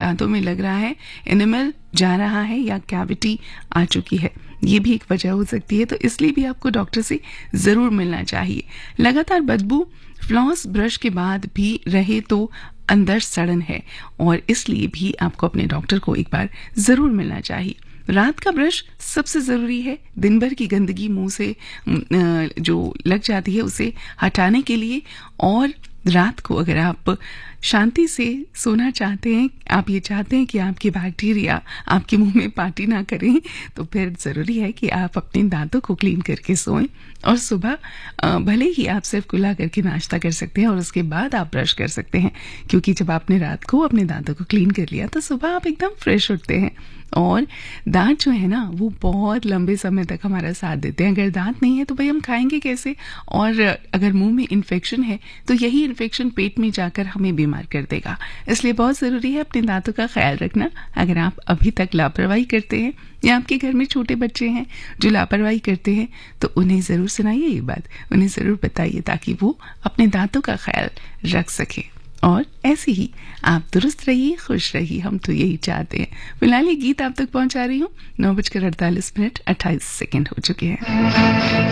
दांतों में लग रहा है, एनिमल जा रहा है या कैविटी आ चुकी है, ये भी एक वजह हो सकती है। तो इसलिए भी आपको डॉक्टर से ज़रूर मिलना चाहिए। लगातार बदबू फ्लॉस ब्रश के बाद भी रहे तो अंदर सड़न है, और इसलिए भी आपको अपने डॉक्टर को एक बार ज़रूर मिलना चाहिए। रात का ब्रश सबसे ज़रूरी है। दिन भर की गंदगी मुंह से जो लग जाती है उसे हटाने के लिए, और रात को अगर आप शांति से सोना चाहते हैं, आप ये चाहते हैं कि आपके बैक्टीरिया आपके मुंह में पार्टी ना करें, तो फिर ज़रूरी है कि आप अपने दांतों को क्लीन करके सोएं। और सुबह भले ही आप सिर्फ कुल्ला करके नाश्ता कर सकते हैं और उसके बाद आप ब्रश कर सकते हैं, क्योंकि जब आपने रात को अपने दांतों को क्लीन कर लिया तो सुबह आप एकदम फ्रेश उठते हैं। और दांत जो है ना, वो बहुत लंबे समय तक हमारा साथ देते हैं। अगर दांत नहीं है तो भाई हम खाएंगे कैसे, और अगर मुंह में इन्फेक्शन है तो यही इन्फेक्शन पेट में जाकर हमें बीमार कर देगा। इसलिए बहुत ज़रूरी है अपने दांतों का ख्याल रखना। अगर आप अभी तक लापरवाही करते हैं या आपके घर में छोटे बच्चे हैं जो लापरवाही करते हैं, तो उन्हें ज़रूर सुनाइए ये बात, उन्हें ज़रूर बताइए, ताकि वो अपने दांतों का ख्याल रख सके। और ऐसे ही आप दुरुस्त रहिए, खुश रहिए, हम तो यही चाहते हैं। फिलहाल ये गीत आप तक पहुंचा रही हूँ। 9:48 हो चुके हैं।